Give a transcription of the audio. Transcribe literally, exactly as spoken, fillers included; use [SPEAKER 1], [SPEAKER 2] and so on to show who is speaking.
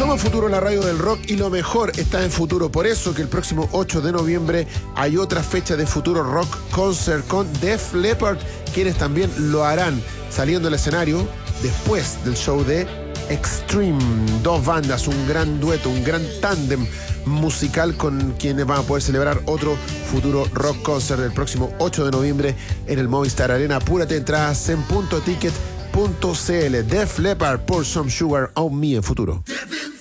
[SPEAKER 1] Somos Futuro, la radio del rock, y lo mejor está en Futuro. Por eso que el próximo ocho de noviembre hay otra fecha de Futuro Rock Concert con Def Leppard, quienes también lo harán saliendo al escenario después del show de Extreme. Dos bandas, un gran dueto, un gran tándem musical con quienes van a poder celebrar otro Futuro Rock Concert el próximo ocho de noviembre en el Movistar Arena. Apúrate, entradas en punto ticket punto c l. Def Leppard, Pour Some Sugar on Me en Futuro.